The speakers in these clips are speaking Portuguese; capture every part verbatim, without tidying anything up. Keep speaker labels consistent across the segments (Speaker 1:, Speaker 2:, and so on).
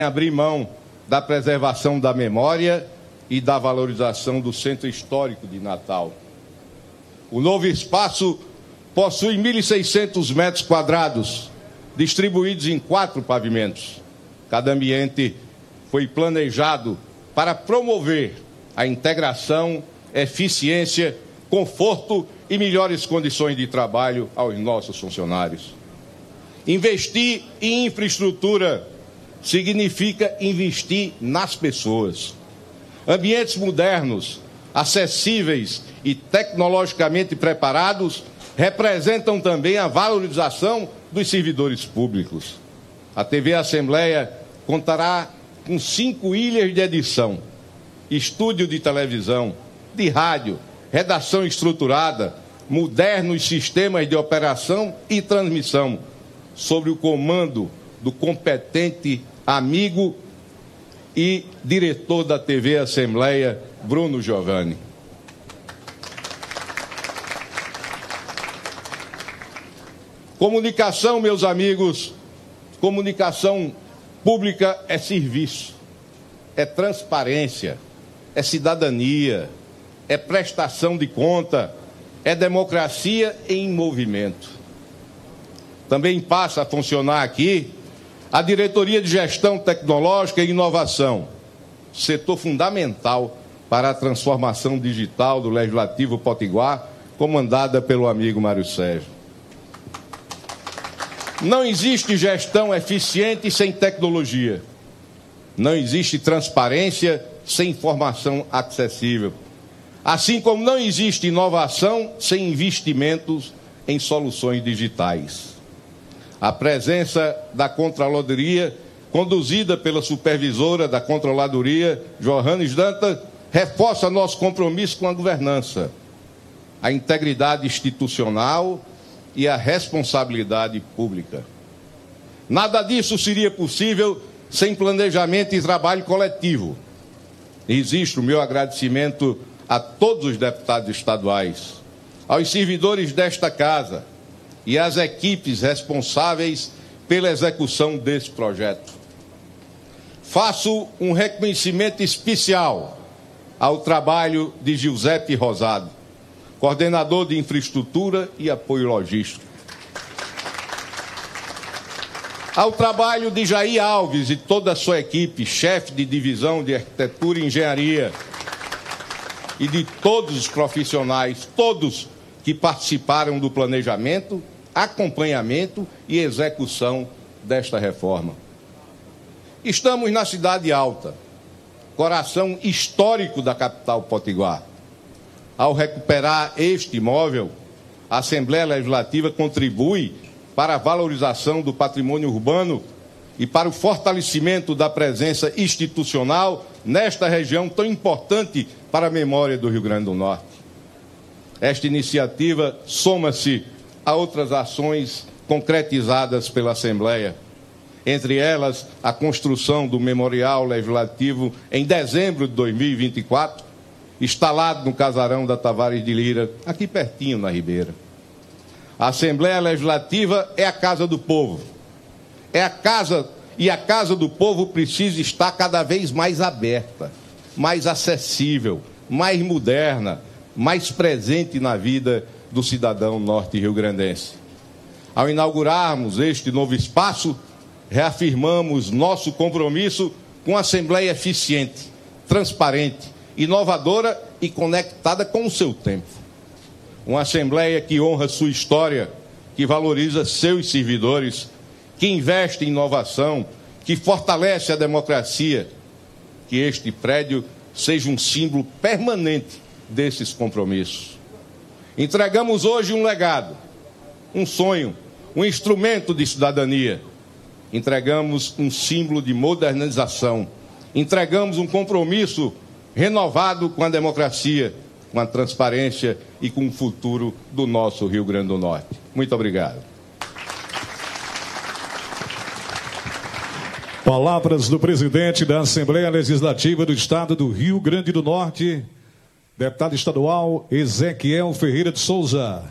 Speaker 1: abrir mão da preservação da memória e da valorização do Centro Histórico de Natal. O novo espaço possui mil e seiscentos metros quadrados, distribuídos em quatro pavimentos. Cada ambiente foi planejado para promover a integração, eficiência, conforto e melhores condições de trabalho aos nossos funcionários. Investir em infraestrutura significa investir nas pessoas. Ambientes modernos, acessíveis e tecnologicamente preparados representam também a valorização dos servidores públicos. A T V Assembleia contará com cinco ilhas de edição, estúdio de televisão, de rádio, redação estruturada, modernos sistemas de operação e transmissão, sob o comando do competente amigo e diretor da T V Assembleia, Bruno Giovanni. Comunicação, meus amigos, comunicação pública é serviço, é transparência, é cidadania, é prestação de conta, é democracia em movimento. Também passa a funcionar aqui a Diretoria de Gestão Tecnológica e Inovação, setor fundamental para a transformação digital do Legislativo Potiguar, comandada pelo amigo Mário Sérgio. Não existe gestão eficiente sem tecnologia. Não existe transparência sem informação acessível. Assim como não existe inovação sem investimentos em soluções digitais. A presença da Controladoria, conduzida pela supervisora da Controladoria, Johannes Dantas, reforça nosso compromisso com a governança, a integridade institucional e a responsabilidade pública. Nada disso seria possível sem planejamento e trabalho coletivo. Existe o meu agradecimento a todos os deputados estaduais, aos servidores desta casa e às equipes responsáveis pela execução desse projeto. Faço um reconhecimento especial ao trabalho de Giuseppe Rosado, coordenador de infraestrutura e apoio logístico. Ao trabalho de Jair Alves e toda a sua equipe, chefe de divisão de arquitetura e engenharia, e de todos os profissionais, todos que participaram do planejamento, acompanhamento e execução desta reforma. Estamos na Cidade Alta, coração histórico da capital potiguar. Ao recuperar este imóvel, a Assembleia Legislativa contribui para a valorização do patrimônio urbano e para o fortalecimento da presença institucional nesta região tão importante para a memória do Rio Grande do Norte. Esta iniciativa soma-se a outras ações concretizadas pela Assembleia, entre elas a construção do Memorial Legislativo em dezembro de dois mil e vinte e quatro, instalado no casarão da Tavares de Lira, aqui pertinho na Ribeira. A Assembleia Legislativa é a casa do povo. É a casa, e a casa do povo precisa estar cada vez mais aberta, mais acessível, mais moderna, mais presente na vida do cidadão norte-riograndense. Ao inaugurarmos este novo espaço, reafirmamos nosso compromisso com a Assembleia eficiente, transparente, inovadora e conectada com o seu tempo. Uma Assembleia que honra sua história, que valoriza seus servidores, que investe em inovação, que fortalece a democracia, que este prédio seja um símbolo permanente desses compromissos. Entregamos hoje um legado, um sonho, um instrumento de cidadania. Entregamos um símbolo de modernização. Entregamos um compromisso renovado com a democracia, com a transparência e com o futuro do nosso Rio Grande do Norte. Muito obrigado.
Speaker 2: Palavras do presidente da Assembleia Legislativa do Estado do Rio Grande do Norte, deputado estadual Ezequiel Ferreira de Souza.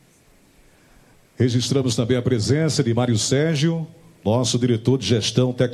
Speaker 2: Registramos também a presença de Mário Sérgio, nosso diretor de gestão tecnológica.